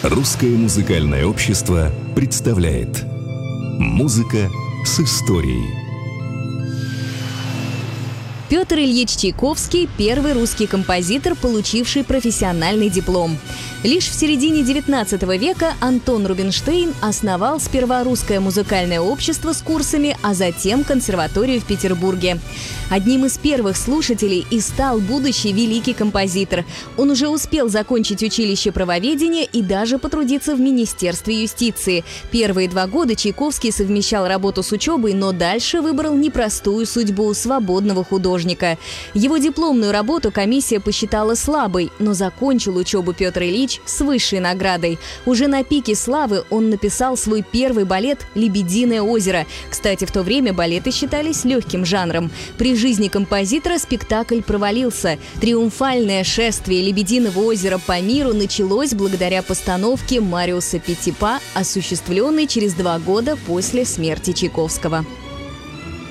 Русское музыкальное общество представляет «Музыка с историей». Петр Ильич Чайковский – первый русский композитор, получивший профессиональный диплом. Лишь в середине XIX века Антон Рубинштейн основал сперва русское музыкальное общество с курсами, а затем консерваторию в Петербурге. Одним из первых слушателей и стал будущий великий композитор. Он уже успел закончить училище правоведения и даже потрудиться в Министерстве юстиции. Первые 2 года Чайковский совмещал работу с учебой, но дальше выбрал непростую судьбу свободного художника. Его дипломную работу комиссия посчитала слабой, но закончил учебу Петр Ильич с высшей наградой. Уже на пике славы он написал свой первый балет «Лебединое озеро». Кстати, в то время балеты считались легким жанром. При жизни композитора спектакль провалился. Триумфальное шествие Лебединого озера по миру началось благодаря постановке Мариуса Петипа, осуществленной через 2 года после смерти Чайковского.